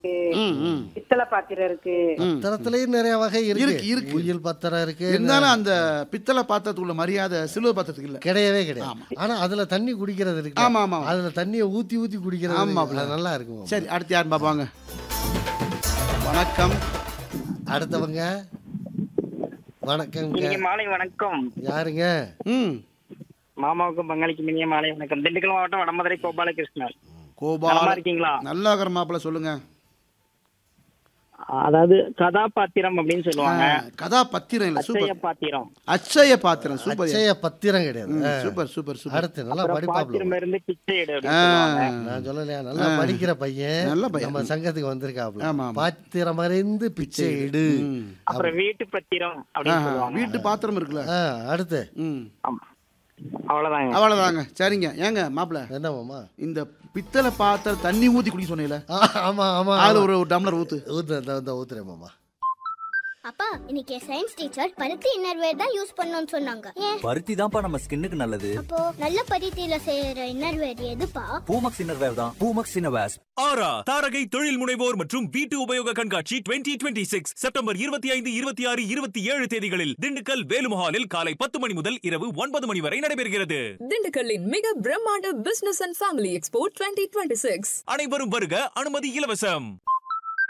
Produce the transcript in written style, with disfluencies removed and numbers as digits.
ம், ம். பித்தளை பாத்திரம் இருக்கு. பத்திரத்திலயும் நிறைய வகை இருக்கு, இருக்கு. இருக்கு. உயில் பத்திரம் இருக்கு. இருந்தாலும் அந்த பித்தளை பாத்திரத்துக்கு உள்ள மரியாதை சில்வர் பாத்திரத்துக்கு இல்ல. கிடையவே கிடையாது. ஆனா அதுல தண்ணி குடிக்கிறது இருக்கு. ஆமா, ஆமா. அதுல தண்ணியை ஊத்தி ஊத்தி குடிக்கிறது ஆமா, இருக்கு. அது நல்லா இருக்கும். சரி, அடுத்து யார் பாப்பாங்க? வணக்கம். அடுத்தவங்க வணக்கங்க. இனிய மாலை வணக்கம். யாருங்க? ம். மாமாவுக்கும் பங்காளிக்கும் இனிய மாலை வணக்கம். திண்டுக்கல் மாவட்டம் வடமதுரை கோபாலகிருஷ்ணன். கோபால. நலமா இருக்கீங்களா? நல்லா இருக்கிற மாப்பிள்ள சொல்லுங்க. அதாவது கதாபாத்திரம் அப்படின்னு சொல்லுவாங்க. கதாபத்திரம் இல்ல, அச்சய சூப்பர். பாத்திரம். அச்சய பாத்திரம், சூப்பர். அச்சய பத்திரம் கிடையாது. Super super super. அடுத்து நல்லா அப்புறம் படிப்பாப்ல. பாத்திரம் இருந்து பிச்சை எடு அப்படின்னு சொல்லுவாங்க. நான் சொல்லலையா, நல்லா படிக்கிற பையன். நல்ல பையன். நம்ம சங்கத்துக்கு வந்திருக்காப்ல. ஆமா, ஆமா. பாத்திரம் அறிந்து பிச்சை இடு. அப்புறம் வீட்டு பத்திரம் அப்படின்னு சொல்லுவாங்க. வீட்டு பாத்திரம் இருக்குல்ல. அடுத்து ம். ஆமா. அவ்வளவுதாங்க. அவ்வளவுதாங்க. சரிங்க. ஏங்க மாப்பிள்ள, என்ன மாமா? இந்த பித்தளை பாத்திரம் தண்ணி ஊத்தி குடிக்க சொன்னீல, ஆமா ஆமா. அதுல ஒரு டம்ளர் ஊத்து. ஊத்துறேன் மாமா. அப்பா, இன்னைக்கு சயின்ஸ் டீச்சர் பருத்தி இன்னர்வேர் தான் யூஸ் பண்ணணும்னு சொன்னாங்க. ஏன்? பருத்தி தான்ப்பா நம்ம ஸ்கின்னுக்கு நல்லது. அப்போ நல்ல பருத்தியில செய்யற இன்னர்வேர் எதுப்பா? பூமக்ஸ் இன்னர்வேர் தான். பூமக்ஸ் இன்னர்வேர்ஸ். ஆரா தாரகை தொழில் முனைவோர் மற்றும் வீட்டு உபயோக கண்காட்சி 2026 செப்டம்பர் 25, 26, 27 தேதிகளில் திண்டுக்கல் வேலுமஹாலில் காலை 10 மணி முதல் இரவு 9 மணி வரை நடைபெறுகிறது. திண்டுக்கல்லின் மிக பிரம்மாண்ட பிசினஸ் அண்ட் ஃபேமிலி எக்ஸ்போ 2026. அனைவரும் வருக, அனுமதி இலவசம்.